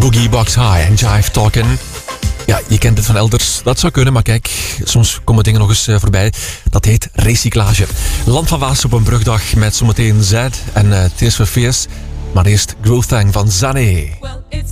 Boogie Box High en Jive Talkin'. Ja, je kent het van elders. Dat zou kunnen, maar kijk, soms komen dingen nog eens voorbij. Dat heet recyclage. Land van Waas op een brugdag met zometeen Z en Tears for Fears. Maar eerst Growth Thang van Zane.